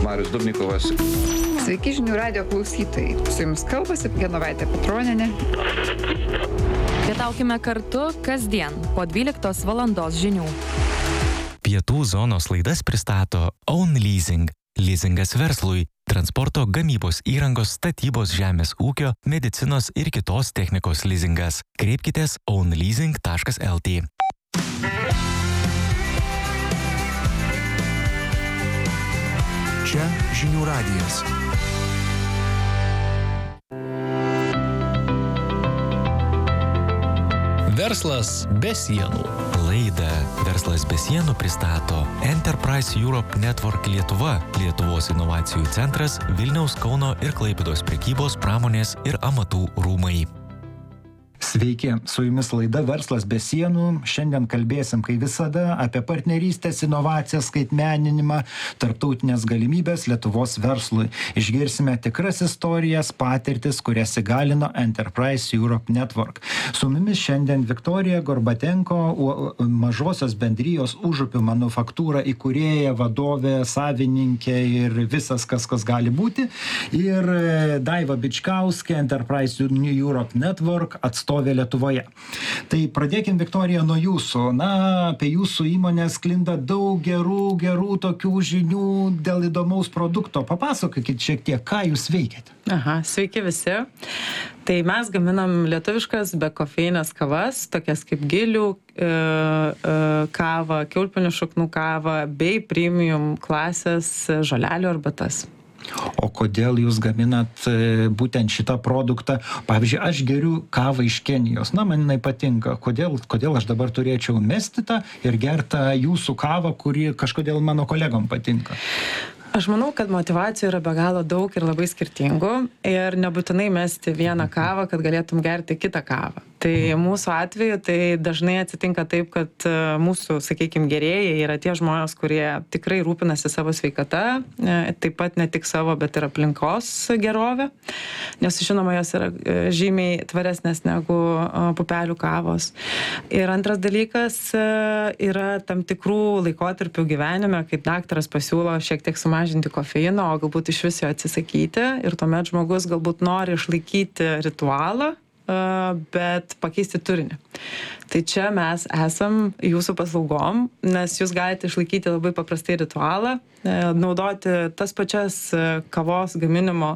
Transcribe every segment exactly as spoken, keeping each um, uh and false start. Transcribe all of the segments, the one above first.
Marius Dubnikovas. Sveiki žinių radijo klausytojai. Su jumis kalbasi Genovaitė Petronienė. Pietaukime kartu kasdien po dvyliktos valandos žinių. Pietų zonos laidas pristato Own Leasing. Leasingas verslui, transporto, gamybos įrangos, statybos, žemės ūkio, medicinos ir kitos technikos leasingas. Kreipkitės own leasing taškas el tė. Čia žinių radijas. Verslas be sienų. Laidą Verslas be sienų pristato Enterprise Europe Network Lietuva, Lietuvos inovacijų centras, Vilniaus, Kauno ir Klaipėdos prekybos, pramonės ir amatų rūmai. Sveiki, su jumis laida Verslas be sienų. Šiandien kalbėsim, kai visada, apie partnerystės, inovacijas, skaitmeninimą, tarptautinės galimybės Lietuvos verslui. Išgirsime tikras istorijas, patirtis, kurias įgalino Enterprise Europe Network. Su mumis šiandien Viktorija Gorbatenko, mažosios bendrijos Užupių manufaktūra įkūrėja, vadovė, savininkė ir visas, kas kas gali būti. Ir Daiva Bičkauskė, Enterprise Europe Network atstovė Lietuvoje. Tai pradėkim, Viktorija, nuo jūsų. Na, apie jūsų įmonę sklinda daug gerų, gerų tokių žinių dėl įdomaus produkto. Papasakokit šiek tiek, ką jūs veikiate. Aha, sveiki visi. Tai mes gaminam lietuviškas be kofeinės kavas, tokias kaip gilių e, e, kavą, kiaulpienių šaknų kavą bei premium klasės žolelių arbatas. O kodėl jūs gaminat būtent šitą produktą? Pavyzdžiui, aš geriu kavą iš Kenijos. Na, man jinai patinka. Kodėl, kodėl aš dabar turėčiau mesti tą ir gertą jūsų kavą, kuri kažkodėl mano kolegom patinka? Aš manau, kad motyvacijų yra be galo daug ir labai skirtingų ir nebūtinai mesti vieną kavą, kad galėtum gerti kitą kavą. Tai mūsų atveju tai dažnai atsitinka taip, kad mūsų, sakykime, gerėjai yra tie žmonės, kurie tikrai rūpinasi savo sveikata, taip pat ne tik savo, bet ir aplinkos gerovę, nes žinoma, jos yra žymiai tvaresnės negu pupelių kavos. Ir antras dalykas yra tam tikrų laikotarpių gyvenime, kaip daktaras pasiūlo šiek tiek sumažinti kofeino, o galbūt iš viso atsisakyti ir tuomet žmogus galbūt nori išlaikyti ritualą, bet pakeisti turinį. Tai čia mes esam jūsų paslaugom, nes jūs galite išlaikyti labai paprastai ritualą, naudoti tas pačias kavos gaminimo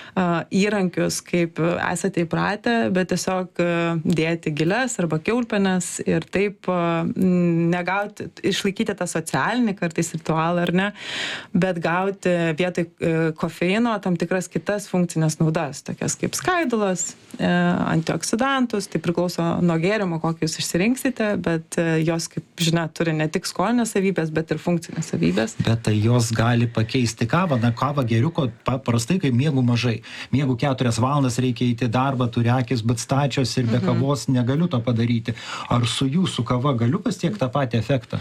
įrankius, kaip esate įpratę, bet tiesiog dėti gilias arba kiaulpenes ir taip negauti, išlaikyti tą socialinį kartais ritualą, ar ne, bet gauti vietoj kofeino tam tikras kitas funkcinės naudas, tokias kaip skaidulas, antioksidantus, tai priklauso nuo gėrimo, kokį jūs išsirinksite, bet jos, kaip žinia, turi ne tik skolinės savybės, bet ir funkcinės savybės. Bet tai jos gali pakeisti kavą. Na, kavą geriu, paprastai, kai miegu mažai. Miegu keturias valandas, reikia įti darbą, turi akis, bet stačios ir be mhm. kavos negaliu to padaryti. Ar su jūsų kava galiu pasiekti tą patį efektą?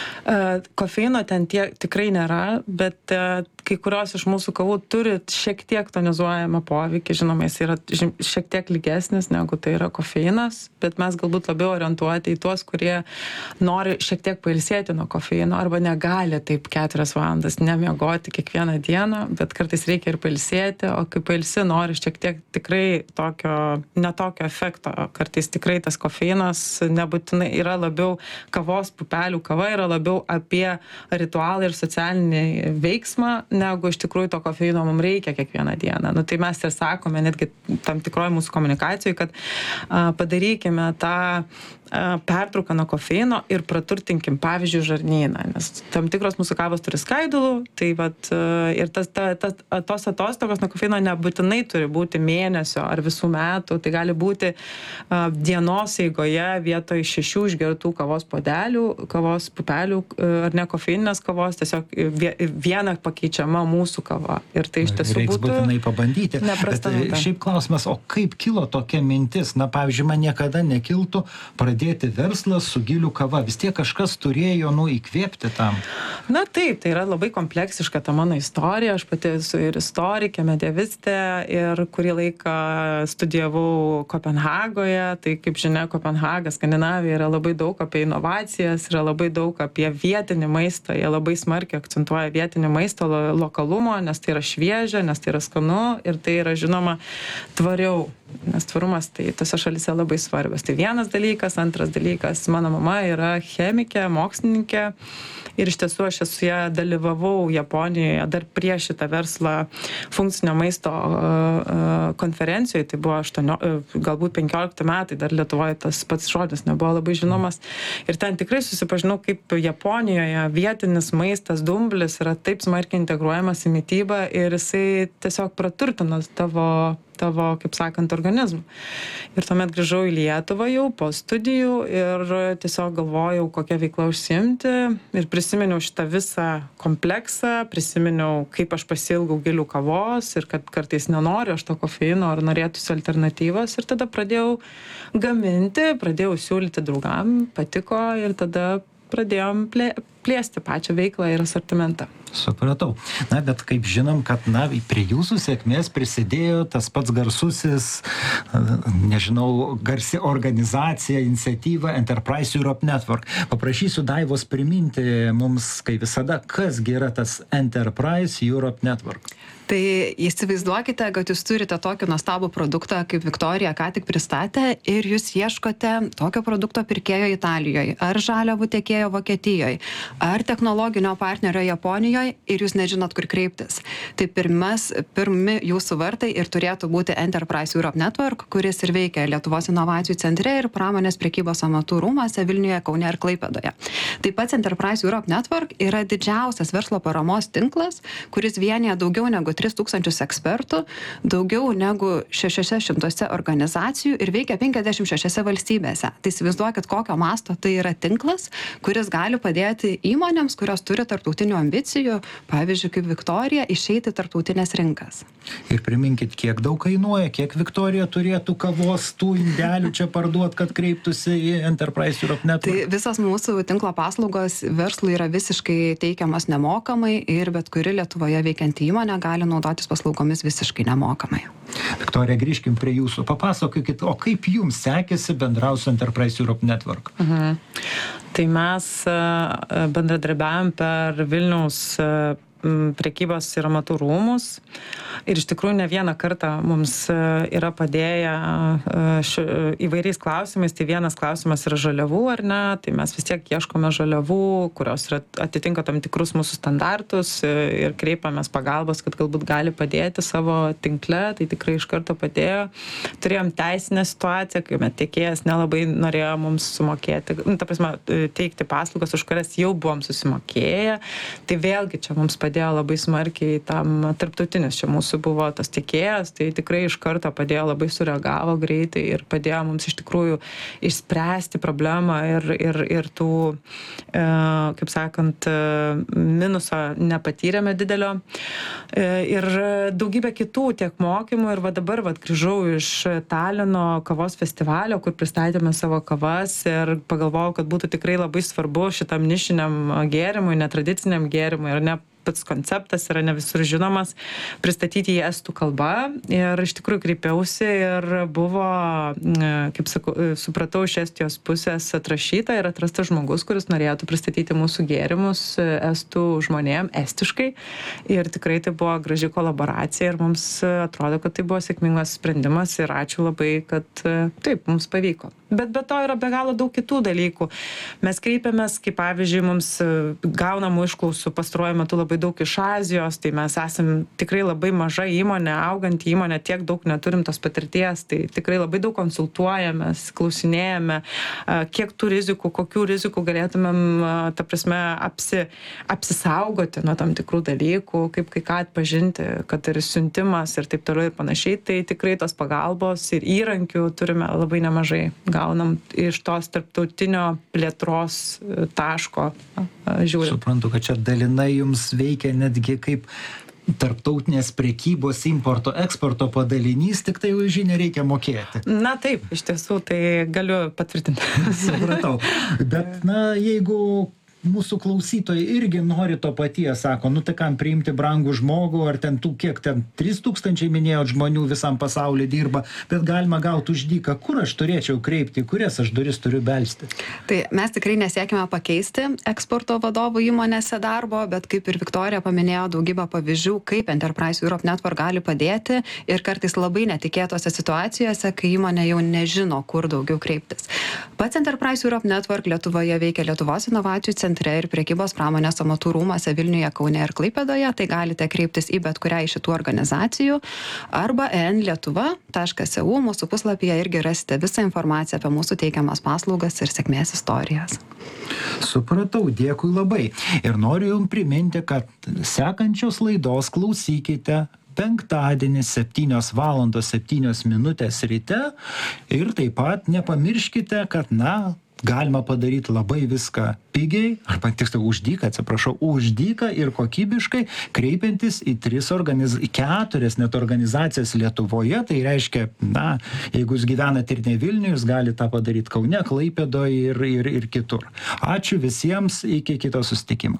Uh, kofeino ten tiek tikrai nėra, bet uh, kai kurios iš mūsų kavų turi šiek tiek tonizuojamą poveikį. Žinoma, jis yra šiek tiek lygesnis negu tai yra kofeinas, bet mes galbūt labiau orientuoti į tuos, kurie nori šiek tiek pailsėti nuo kofeino arba negali taip keturias valandas nemiegoti kiekvieną dieną, bet kartais reikia ir pailsėti, o kai pailsi nori šiek tiek tikrai tokio, netokio efekto. Kartais tikrai tas kofeinas nebūtinai yra labiau kavos pupelių kava, yra labiau apie ritualą ir socialinį veiksmą, negu iš tikrųjų to kofeino mums reikia kiekvieną dieną. Nu, tai mes ir sakome netgi tam tikroje mūsų komunikacijoje, kad a, padarykime tą pertrauką nuo kofeino ir praturtinkim, pavyzdžiui, žarnyną, nes tam tikros mūsų kavos turi skaidulų, tai vat, ir tas, ta, ta, tos atostogos nuo kofeino nebūtinai turi būti mėnesio ar visų metų, tai gali būti uh, dienos eigoje vietoj šešių išgertų kavos podelių, kavos pupelių ar ne kofeininės kavos, tiesiog viena pakeičiama mūsų kava. Ir tai iš tiesų reiks būtų būtinai pabandyti. neprasta Bet nauda. šiaip klausimas, o kaip kilo tokia mintis? Na, pavyzdžiui, man niekada nekiltų pradėti pradėti verslą su gilių kava? Vis tiek kažkas turėjo, nu, įkvėpti tam. Na taip, tai yra labai kompleksiška ta mano istorija. Aš pati esu ir istorikė, mediavistė ir kurį laiką studijavau Kopenhagoje. Tai kaip žinia, Kopenhaga, Skandinavija yra labai daug apie inovacijas, yra labai daug apie vietinį maistą. Jie labai smarkiai akcentuoja vietinį maisto lo- lokalumo, nes tai yra šviežia, nes tai yra skanu ir tai yra, žinoma, tvariau. Nes tvarumas tai tose šalyse labai svarbios. Tai vienas dalykas, antras dalykas. Mano mama yra chemikė, mokslininkė ir iš tiesų aš esu ją dalyvavau Japonijoje dar prieš šitą verslą funkcinio maisto uh, konferencijoje. Tai buvo aštuonio, uh, galbūt penkiolikti metai, dar Lietuvoje tas pats žodis nebuvo labai žinomas. Ir ten tikrai susipažinau, kaip Japonijoje vietinis maistas, dumblis yra taip smarkiai integruojamas į mitybą ir jisai tiesiog praturtina tavo tavo, kaip sakant, organizmą. Ir tuomet grįžau į Lietuvą jau po studijų ir tiesiog galvojau, kokią veiklą užsiimti ir prisiminiau šitą visą kompleksą, prisiminiau, kaip aš pasiilgau gilių kavos ir kad kartais nenoriu aš to kofeino ar norėtųsi alternatyvos ir tada pradėjau gaminti, pradėjau siūlyti draugam, patiko ir tada pradėjom plė, plėsti pačią veiklą ir asortimentą. Supratau. Na, bet kaip žinom, kad, na, prie jūsų sėkmės prisidėjo tas pats garsusis, nežinau, garsi organizacija, iniciatyva Enterprise Europe Network. Paprašysiu Daivos priminti mums, kai visada, kasgi yra tas Enterprise Europe Network. Tai įsivaizduokite, kad jūs turite tokį nuostabų produktą, kaip Viktorija ką tik pristatė, ir jūs ieškote tokio produkto pirkėjo Italijoje, ar žaliavų tiekėjo Vokietijoje, ar technologinio partnerio Japonijoje ir jūs nežinot, kur kreiptis. Tai pirmas, pirmi jūsų vartai ir turėtų būti Enterprise Europe Network, kuris ir veikia Lietuvos inovacijų centre ir pramonės prekybos amatų rūmuose Vilniuje, Kaune ir Klaipėdoje. Taip pat Enterprise Europe Network yra didžiausias verslo paramos tinklas, kuris vienyje daugiau negu tris tūkstančius ekspertų, daugiau negu šešiuose šimtuose organizacijų ir veikia penkiasdešimt šešiose valstybėse. Tai įsivaizduokit, kokio masto tai yra tinklas, kuris gali padėti įmonėms, kurios turi tarptautinių ambicijų, pavyzdžiui, kaip Viktorija, išeiti į tarptautinės rinkas. Ir priminkit, kiek daug kainuoja, kiek Viktorija turėtų kavos tų indelių čia parduot, kad kreiptųsi į Enterprise Europe Network. Tai visas mūsų tinklo paslaugos verslui yra visiškai teikiamas nemokamai ir bet kuri Lietuvoje veikianti įmonė gali naudotis paslaugomis visiškai nemokamai. Viktorija, grįžkim prie jūsų. Papasakokit, o kaip jums sekėsi bendrauti su Enterprise Europe Network? Mhm. Tai mes bendradarbiavome per Vilniaus prekybos ir amatų rūmus. Ir iš tikrųjų ne vieną kartą mums yra padėję ši, įvairiais klausimais. Tai vienas klausimas yra žaliavų, ar ne? Tai mes vis tiek ieškome žaliavų, kurios yra, atitinka tam tikrus mūsų standartus ir kreipiamės pagalbos, kad galbūt gali padėti savo tinkle. Tai tikrai iš karto padėjo. Turėjom teisinę situaciją, kai tiekėjas nelabai norėjo mums sumokėti, nu, ta prasme, teikti paslaugas, už kurias jau buvom susimokėję. Tai vėlgi čia mums padėjo padėjo labai smarkiai tam tarptautinis čia mūsų buvo tas tiekėjas, tai tikrai iš karto padėjo, labai sureagavo greitai ir padėjo mums iš tikrųjų išspręsti problemą ir, ir, ir tų, e, kaip sakant, minuso nepatyrėme didelio. E, ir daugybė kitų tiek mokymų ir va dabar va grįžau iš Talino kavos festivalio, kur pristatėme savo kavas ir pagalvojau, kad būtų tikrai labai svarbu šitam nišiniam gėrimui, netradiciniam gėrimui ir ne pats konceptas yra ne visur žinomas, pristatyti į estų kalbą ir iš tikrųjų kreipiausi ir buvo, kaip sakau, supratau, iš Estijos pusės atrašyta ir atrastas žmogus, kuris norėtų pristatyti mūsų gėrimus estų žmonėm estiškai ir tikrai tai buvo graži kolaboracija ir mums atrodo, kad tai buvo sėkmingas sprendimas ir ačiū labai, kad taip, mums pavyko. Bet be to yra be galo daug kitų dalykų. Mes kreipiamės, kaip pavyzdžiui, mums gaunamų išklausų pastaruoju metu labai daug iš Azijos, tai mes esam tikrai labai maža įmonė, auganti įmonė, tiek daug neturim tos patirties, tai tikrai labai daug konsultuojamės, klausinėjame, kiek tų rizikų, kokių rizikų galėtumėm, ta prasme, apsi, apsisaugoti nuo tam tikrų dalykų, kaip kai ką atpažinti, kad ir siuntimas ir taip toliau ir panašiai, tai tikrai tos pagalbos ir įrankių turime labai nemažai. Gaunam iš tos tarptautinio plėtros taško žiūrint. Suprantu, kad čia dalinai jums veikia netgi kaip tarptautinės prekybos importo eksporto padalinys, tik tai už jį nereikia mokėti. Na taip, iš tiesų, tai galiu patvirtinti. Supratau. Bet, na, jeigu mūsų klausytojai irgi nori to paties, sako, nu tai kam priimti brangų žmogų, ar ten tų, kiek ten, trys tūkstančiai minėjot žmonių visam pasaulyje dirba, bet galima gauti už dyką, kur aš turėčiau kreipti, kurias aš duris turiu belsti. Tai mes tikrai nesiekime pakeisti eksporto vadovų įmonėse darbo, bet kaip ir Viktorija paminėjo daugybę pavyzdžių, kaip Enterprise Europe Network gali padėti ir kartais labai netikėtose situacijose, kai įmonė jau nežino, kur daugiau kreiptis. Pats Enterprise Europe Network Lietuvoje veikia Lietuvos inovacijų centre ir prekybos pramonės amatų rūmuose Vilniuje, Kaune ir Klaipėdoje, tai galite kreiptis į bet kurią iš šitų organizacijų arba en lietuva taškas e u mūsų puslapyje irgi rasite visą informaciją apie mūsų teikiamas paslaugas ir sėkmės istorijas. Supratau, dėkui labai. Ir noriu jums priminti, kad sekančios laidos klausykite penktadienį septynios valandos septynios minutės ryte ir taip pat nepamirškite, kad, na, galima padaryti labai viską pigiai, arba tiksliau už dyką, atsiprašau, už dyką ir kokybiškai, kreipiantis į tris organiz... keturias net organizacijas Lietuvoje, tai reiškia, na, jeigu jūs gyvenate ir ne Vilniuje, jūs galite tą padaryti Kaune, Klaipėdoje ir, ir, ir kitur. Ačiū visiems, iki kito susitikimo.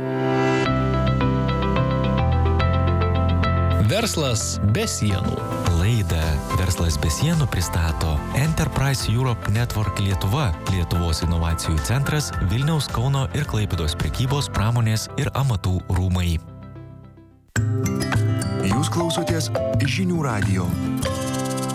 Verslas be sienų. Laidą Verslas be sienų pristato Enterprise Europe Network Lietuva, Lietuvos inovacijų centras, Vilniaus, Kauno ir Klaipėdos prekybos, pramonės ir amatų rūmai. Jūs klausotės Žinių radijo.